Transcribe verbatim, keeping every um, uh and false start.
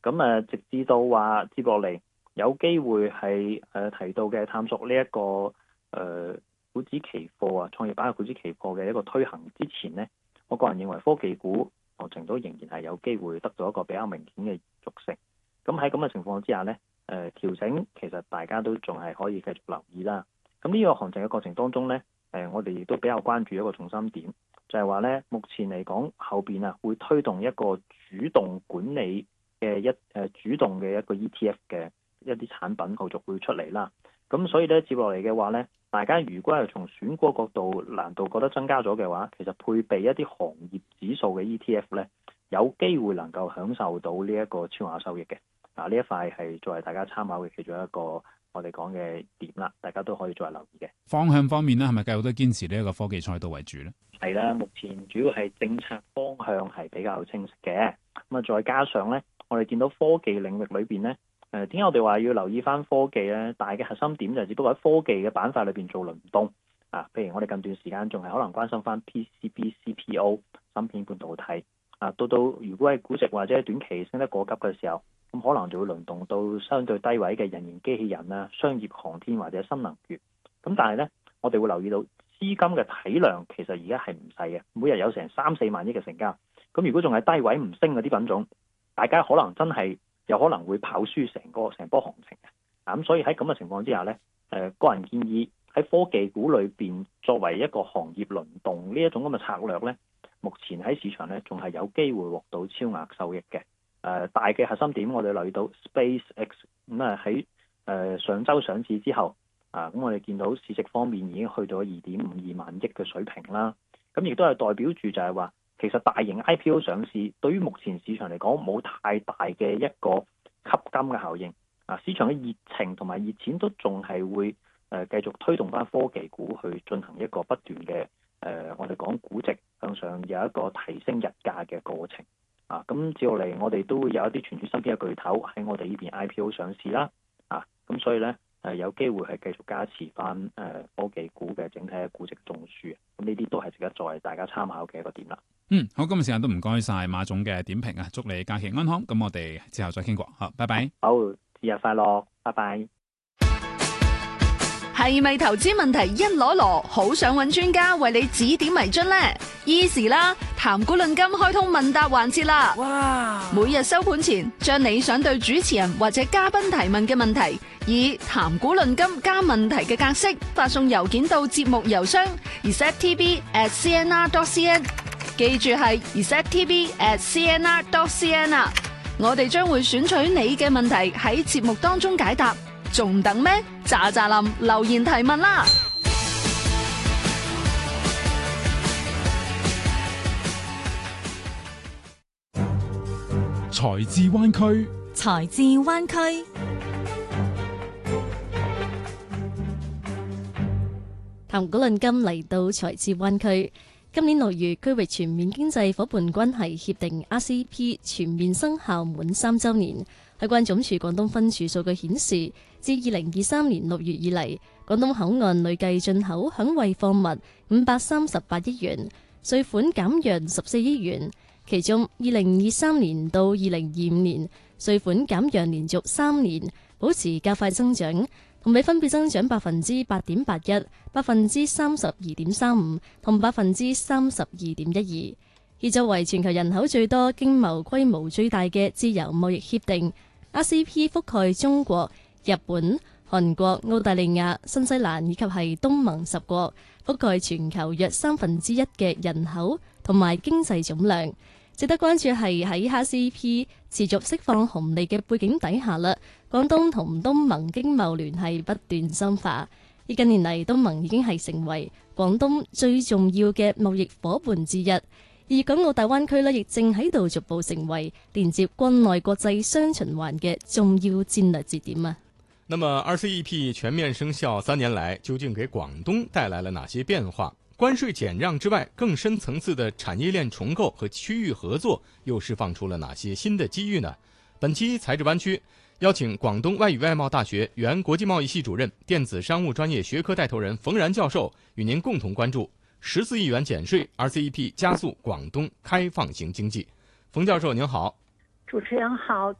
咁誒直至到話接落嚟有機會係誒、呃、提到嘅探索呢、這、一個誒、呃、股指期貨啊，創業板嘅股指期貨嘅一個推行之前呢，我個人認為科技股某程度仍然係有機會得到一個比較明顯嘅續成。咁喺咁嘅情況之下呢，誒、呃、調整其實大家都仲係可以繼續留意啦。咁呢個行情嘅過程當中呢，誒、呃、我哋亦都比較關注一個重心點，就係話呢，目前嚟講後邊啊會推動一個主動管理嘅一誒、呃、主動嘅一個 E T F 嘅一啲產品後續會出嚟啦。咁所以咧接落嚟嘅話呢，大家如果係從選股角度難度覺得增加咗嘅話，其實配備一啲行業指數嘅 E T F 呢，有機會能夠享受到呢一個超額收益嘅。啊，呢一塊係作為大家參考嘅其中一個我哋講嘅點啦，大家都可以再留意嘅。 方向方面呢，係咪繼續都堅持呢一個科技賽道為主呢？ 係啦，目前主要係政策方向係比較清晰嘅。咁啊，再加上呢，我哋見到科技領域裏邊呢，誒點解我哋話要留意翻科技呢？大嘅核心點就係只不過喺科技嘅板塊裏邊做輪動啊。譬如我哋近段時間仲係可能關心翻 P C B、C P O、芯片半導體啊，到到如果係估值或者短期升得過急嘅時候，咁可能就會輪動到相對低位嘅人形機器人啊、商業航天或者新能源。咁但係呢，我哋會留意到資金嘅體量其實而家係唔細嘅，每日有成三四萬億嘅成交。咁如果仲係低位唔升嗰啲品種，大家可能真係有可能會跑輸成個成波行情嘅。啊，咁所以喺咁嘅情況之下呢，誒、呃、個人建議喺科技股裏邊作為一個行業輪動呢一種咁嘅策略呢，目前喺市場呢仲係有機會獲到超額收益嘅。誒、呃、大嘅核心點，我哋留意到 SpaceX 咁啊喺誒上週上市之後，啊咁我哋見到市值方面已經去到二點五二萬億嘅水平啦。咁亦都係代表住就係話，其實大型 I P O 上市對於目前市場嚟講冇太大嘅一個吸金嘅效應。啊，市場嘅熱情同埋熱錢都仲係會誒、呃、繼續推動翻科技股去進行一個不斷嘅誒我哋講估值向上有一個提升日價嘅過程。啊，咁接落嚟我哋都會有一啲傳統芯片嘅巨頭喺我哋呢邊 I P O 上市啦。啊，咁所以咧誒、呃、有機會係繼續加持翻誒、呃、科技股嘅整體嘅估值中樞。咁呢啲都係值得作為大家參考嘅一個點啦。 嗯，好，今日時間都唔該晒馬總嘅點評啊，祝你假期安康。咁我哋之後再傾過，好，拜拜。 好，節日快樂，拜拜。 係咪投資問題一籮籮，好想揾專家為你指點迷津呢？ Easy 啦，談股論金開通問答環節啦！哇！每日收盤前，將你想對主持人或者嘉賓提問嘅問題，以談股論金加問題嘅格式發送郵件到節目郵箱 z e t t b at c n r dot c n， 記住係 z e t t b at c n r dot c n 啊！我哋將會選取你嘅問題喺節目當中解答。仲等咩？喳喳林留言提問啦！ 財智灣區， 財智灣區，談股論金嚟到財智灣區。今年六月，區域全面經濟夥伴關係協定 R C E P 全面生效滿三週年。海關總署廣東分署數據顯示，自二零二三年六月以嚟，廣東口岸累計進口響惠貨物五百三十八億元，稅款減讓十四億元。其中，二零二三年到二零二五年，稅款減讓連續三年保持較快增長，同比分別增長百分之八點八一、百分之三十二點三五同百分之三十二點一二。而作為全球人口最多、經貿規模最大嘅自由貿易協定，R C E P 覆蓋中國、日本、韓國、澳大利亞、新西蘭以及係東盟十國，覆蓋全球約三分之一嘅人口同埋經濟總量。值得關注係喺 R C E P 持續釋放紅利嘅背景底下啦，廣東同東盟經貿聯繫不斷深化。而近年嚟，東盟已經係成為廣東最重要嘅貿易夥伴之一。而港澳大灣區呢，亦正喺度逐步成為連接關內國際雙循環嘅重要戰略節點啊。 那麼 R C E P 全面生效三年來，究竟給廣東帶來了哪些變化？關稅減讓之外，更深層次的產業鏈重構和區域合作又釋放出了哪些新的機遇呢？本期財智灣區邀請廣東外語外貿大學原國際貿易系主任、電子商務專業學科帶頭人馮然教授與您共同關注十四億元減稅 R C E P 加速廣東開放型經濟。馮教授您好。 主持人好，